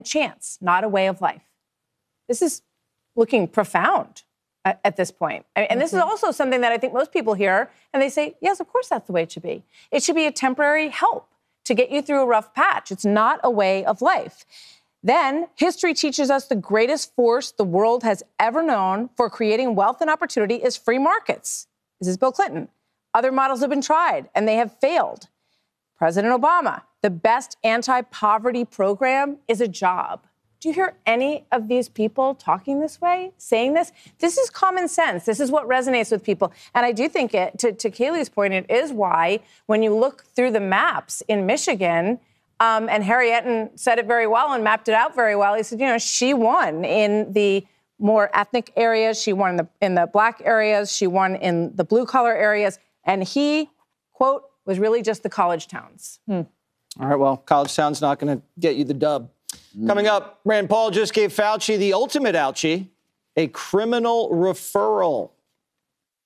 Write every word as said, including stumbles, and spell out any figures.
chance, not a way of life. This is looking profound at, at this point. And mm-hmm. this is also something that I think most people hear, and they say, yes, of course that's the way it should be. It should be a temporary help to get you through a rough patch. It's not a way of life. Then history teaches us the greatest force the world has ever known for creating wealth and opportunity is free markets. This is Bill Clinton. Other models have been tried, and they have failed. President Obama, the best anti-poverty program is a job. Do you hear any of these people talking this way, saying this? This is common sense. This is what resonates with people. And I do think it, to, to Kayleigh's point, it is why when you look through the maps in Michigan, um, and Harry Etten said it very well and mapped it out very well. He said, you know, she won in the more ethnic areas. She won in the, in the black areas. She won in the blue collar areas. And he, quote, was really just the college towns. Hmm. All right, well, college town's not going to get you the dub. Mm. Coming up, Rand Paul just gave Fauci the ultimate ouchie, a criminal referral.